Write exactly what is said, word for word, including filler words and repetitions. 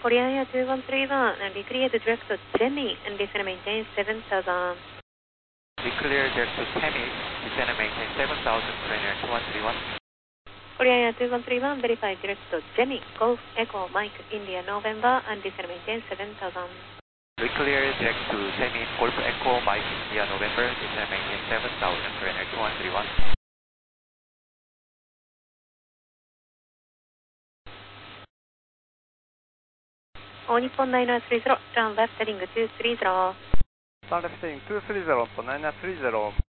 Korean Air two one three one, and declear the direct to Jenny and descend and maintain seven thousand. Declare direct to Temi, descend and maintain seven thousand, Korean Air two one three one. Korean Air two one three one, verify direct to Jenny, Golf Echo Mike India November, and descend and maintain seven thousand. Declare direct to Temi, Golf Echo Mike India November, descend and maintain seven thousand, Korean Air two one three one. All Nippon nine nine three zero, turn left heading two three zero. Turn left heading two three zero, nine nine three zero.